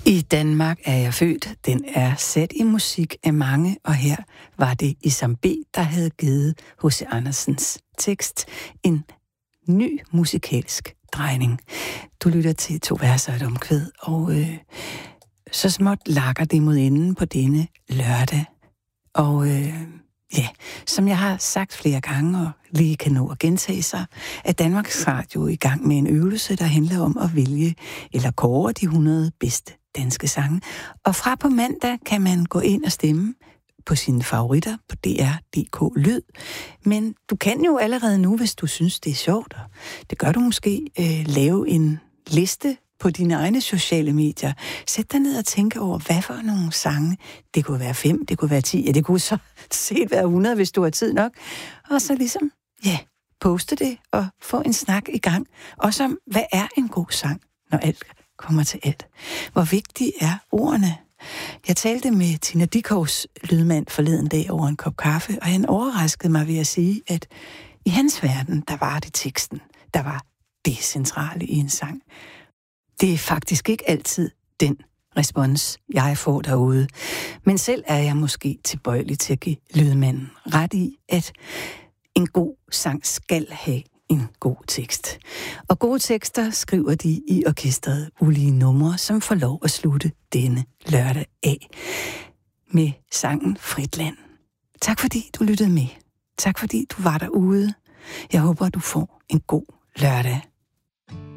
I Danmark er jeg født. Den er sat i musik af mange, og her var det Isam B, der havde givet H.C. Andersens tekst en ny musikalsk drejning. Du lytter til 2 vers og et omkvæd, og så småt lakker det mod enden på denne lørdag. Og ja, som jeg har sagt flere gange, og lige kan nå at gentage sig, er Danmarks Radio i gang med en øvelse, der handler om at vælge eller kåre de 100 bedste danske sange. Og fra på mandag kan man gå ind og stemme på sine favoritter på DR.dk Lyd. Men du kan jo allerede nu, hvis du synes, det er sjovt, og det gør du måske, lave en liste på dine egne sociale medier. Sæt dig ned og tænke over, hvad for nogle sange. Det kunne være 5, det kunne være 10, ja, det kunne så set være 100, hvis du har tid nok. Og så ligesom, ja, poste det og få en snak i gang. Også om, hvad er en god sang, når alt kommer til alt. Hvor vigtige er ordene? Jeg talte med Tina Dickows lydmand forleden dag over en kop kaffe, og han overraskede mig ved at sige, at i hans verden, der var det teksten, der var det centrale i en sang. Det er faktisk ikke altid den respons, jeg får derude. Men selv er jeg måske tilbøjelig til at give lydmanden ret i, at en god sang skal have en god tekst. Og gode tekster skriver de i orkestret Ulige Numre, som får lov at slutte denne lørdag af med sangen Fritland. Tak fordi du lyttede med. Tak fordi du var derude. Jeg håber, du får en god lørdag.